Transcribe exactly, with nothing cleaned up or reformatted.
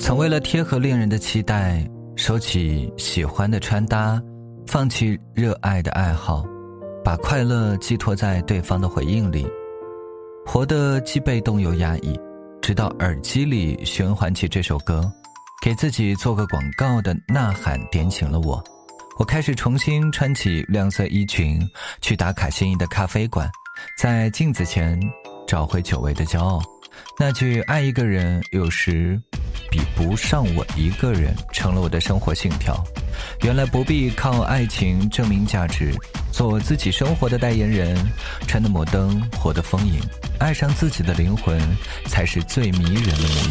曾为了贴合恋人的期待，收起喜欢的穿搭，放弃热爱的爱好，把快乐寄托在对方的回应里，活得既被动又压抑，直到耳机里循环起这首歌，给自己做个广告的呐喊点醒了我。我开始重新穿起亮色衣裙，去打卡心仪的咖啡馆，在镜子前找回久违的骄傲。那句爱一个人有时比不上我一个人成了我的生活信条。原来不必靠爱情证明价值，做自己生活的代言人，穿得摩登，活得丰盈，爱上自己的灵魂才是最迷人的模样。